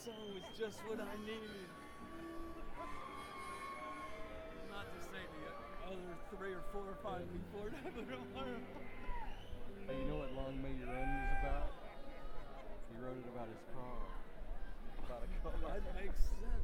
song was just what I needed. Not to say the other 3 or 4 or 5 before that, but Hey, you know what Long May Your Run is about? He wrote it about his car. About a car. that makes sense.